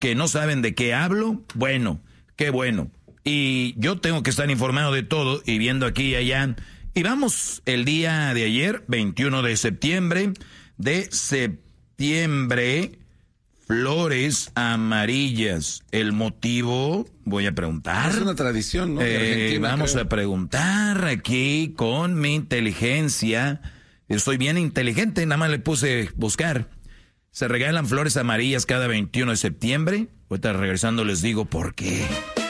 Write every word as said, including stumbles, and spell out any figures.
que no saben de qué hablo, bueno, qué bueno. Y yo tengo que estar informado de todo y viendo aquí y allá. Y vamos, el día de ayer, veintiuno de septiembre, de septiembre, flores amarillas. El motivo, voy a preguntar. Es una tradición, ¿no? Eh, vamos creo. a preguntar aquí con mi inteligencia. Estoy bien inteligente, nada más le puse buscar. Se regalan flores amarillas cada veintiuno de septiembre. Ahorita regresando les digo por qué.